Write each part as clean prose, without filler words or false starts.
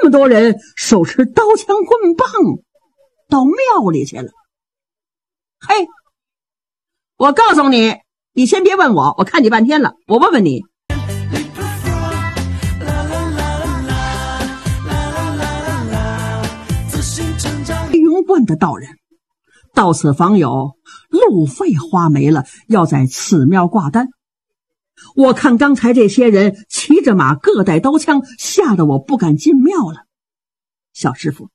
么多人手持刀枪棍棒到庙里去了。嘿，我告诉你，你先别问我，我看你半天了，我问问你，云观的道人到此访友，路费花没了，要在此庙挂单。我看刚才这些人骑着马，各带刀枪，吓得我不敢进庙了。小师傅，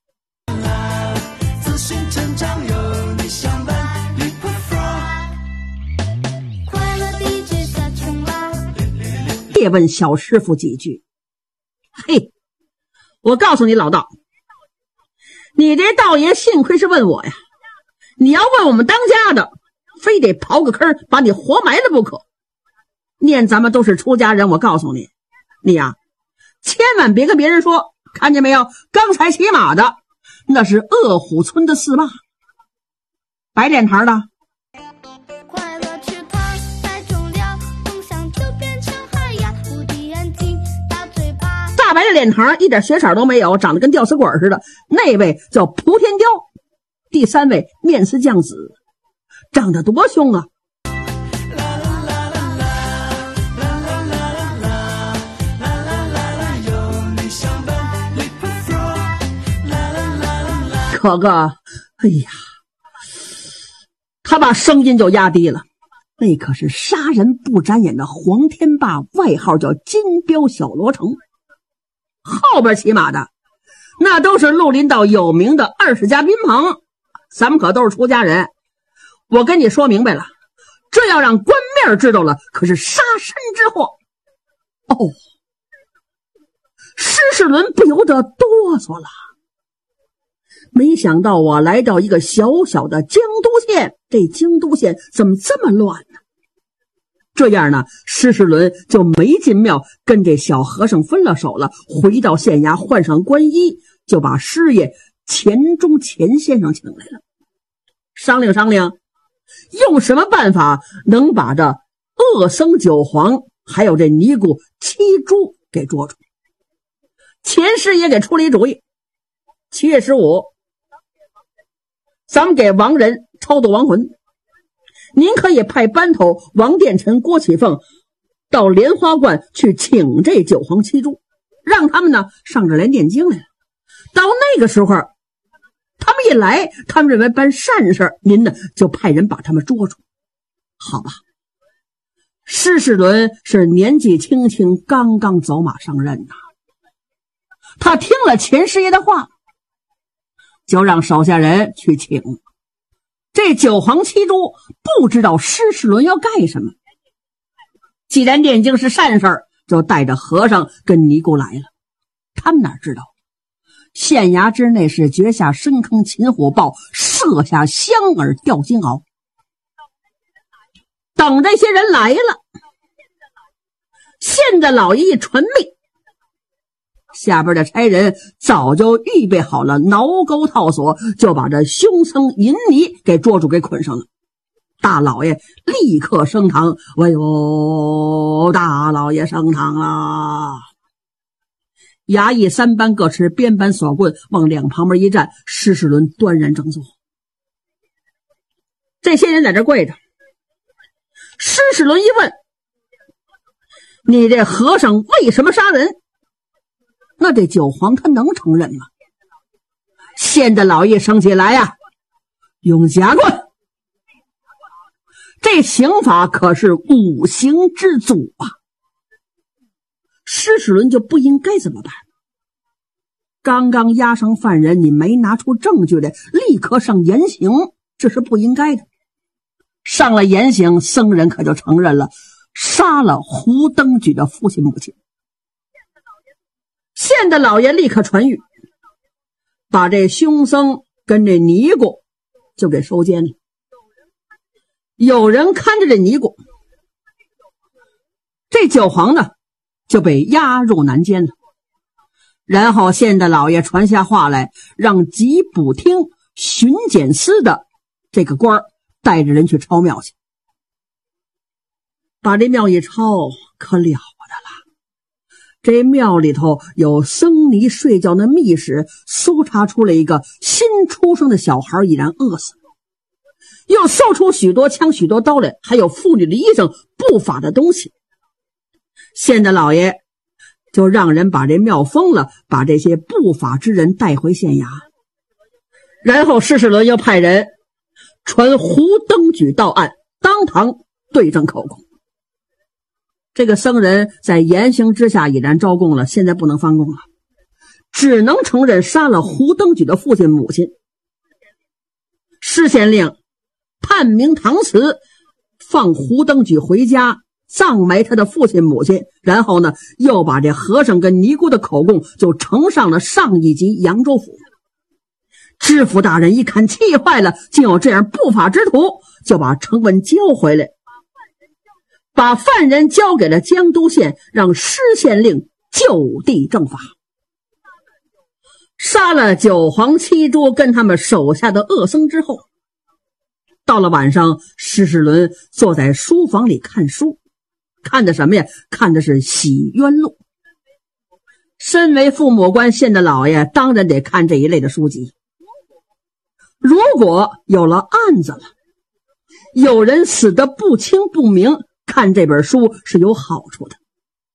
别问小师傅几句。嘿，我告诉你老道，你这道爷幸亏是问我呀，你要问我们当家的，非得刨个坑把你活埋了不可。念咱们都是出家人，我告诉你，你呀，千万别跟别人说，看见没有，刚才骑马的那是鄂虎村的四霸，白脸堂的。快乐池塘太重了，梦想就变成海呀，无敌眼睛大嘴巴，大白的脸堂一点血色都没有，长得跟吊死鬼似的。那位叫蒲天雕，第三位面似酱紫，长得多凶啊！可个，哎呀，他把声音就压低了。那可是杀人不眨眼的黄天霸，外号叫金彪小罗成。后边骑马的那都是绿林道有名的20家宾朋，咱们可都是出家人。我跟你说明白了，这要让官面知道了，可是杀身之祸。哦，施世伦不由得哆嗦了。没想到我来到一个小小的江都县，这江都县怎么这么乱呢？这样呢，施世伦就没进庙，跟这小和尚分了手了，回到县衙换上官衣，就把师爷钱钟钱先生请来了，商量商量用什么办法能把这恶僧九黄还有这尼姑七猪给捉住。钱师爷给出了一主意，7月15咱们给亡人超度亡魂，您可以派班头王殿臣、郭启凤到莲花观去请这九黄七猪，让他们呢上这来念经来了。到那个时候他们一来，他们认为办善事，您呢就派人把他们捉住，好吧？施世伦是年纪轻轻，刚刚走马上任呐。他听了钱师爷的话，就让手下人去请。这九黄七猪不知道施世伦要干什么，既然念经是善事，就带着和尚跟尼姑来了。他们哪知道县衙之内是掘下深坑擒虎豹，设下香饵钓金鳌。等这些人来了，县的老爷一传命，下边的差人早就预备好了挠钩套索，就把这凶僧银尼给捉住，给捆上了。大老爷立刻升堂，哎呦，大老爷升堂啊！衙役3班各持鞭板索棍，往两旁边一站，施世伦端然正坐。这些人在这跪着。施世伦一问，你这和尚为什么杀人？那这九黄他能承认吗？县的老爷生起来呀，用夹棍，这刑法可是5刑之祖啊！施世伦就不应该怎么办？刚刚押上犯人，你没拿出证据来，立刻上严刑，这是不应该的。上了严刑，僧人可就承认了杀了胡登举的父亲母亲。县的老爷立刻传谕，把这凶僧跟这尼姑就给收监了。有人看着这尼姑，这九黄呢就被押入南监了。然后县的老爷传下话来，让吉补厅巡检司的这个官带着人去抄庙去。把这庙一抄，可了不得了。 这庙里头有僧尼睡觉的密室，搜查出了一个新出生的小孩已然饿死了，又搜出许多枪许多刀来，还有妇女的衣裳不法的东西。县的老爷就让人把这庙封了，把这些不法之人带回县衙。然后施世伦又派人传胡登举到案，当堂对证口供。这个僧人在严刑之下已然招供了，现在不能翻供了，只能承认杀了胡登举的父亲母亲。施县令判明搪词，放胡登举回家葬埋他的父亲母亲，然后呢又把这和尚跟尼姑的口供就呈上了上一级扬州府。知府大人一看气坏了，竟有这样不法之徒，就把呈文交回来，把犯人交给了江都县，让施县令就地正法，杀了九黄七朱跟他们手下的恶僧之后，到了晚上，施世伦坐在书房里看书，看的什么呀？看的是《洗冤录》。身为父母官县的老爷，当然得看这一类的书籍。如果有了案子了，有人死得不清不明，看这本书是有好处的。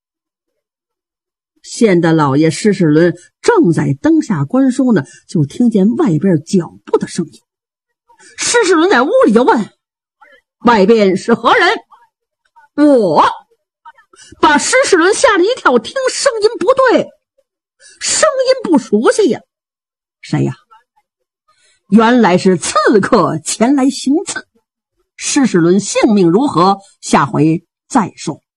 县的老爷施世伦正在灯下观书呢，就听见外边脚步的声音。施世伦在屋里就问：外边是何人？我把施世伦吓了一跳，听声音不对，声音不熟悉呀。谁呀？原来是刺客前来行刺。施世伦性命如何？下回再说。